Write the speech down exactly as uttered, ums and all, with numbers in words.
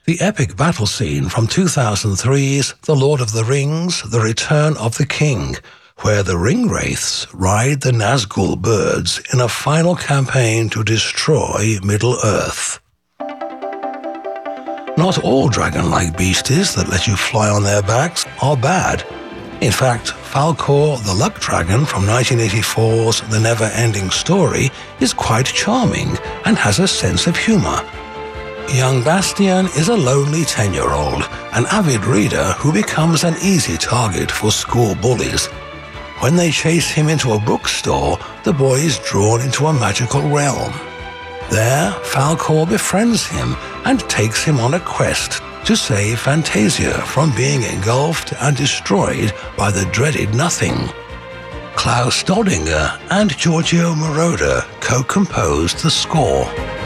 The epic battle scene from two thousand three's The Lord of the Rings, The Return of the King, where the Ringwraiths ride the Nazgul birds in a final campaign to destroy Middle-earth. Not all dragon-like beasties that let you fly on their backs are bad. In fact, Falkor the Luck Dragon from nineteen eighty-four's The Never-Ending Story is quite charming and has a sense of humor. Young Bastian is a lonely ten-year-old, an avid reader who becomes an easy target for school bullies. When they chase him into a bookstore, the boy is drawn into a magical realm. There, Falkor befriends him and takes him on a quest to save Fantasia from being engulfed and destroyed by the dreaded Nothing. Klaus Doldinger and Giorgio Moroder co-composed the score.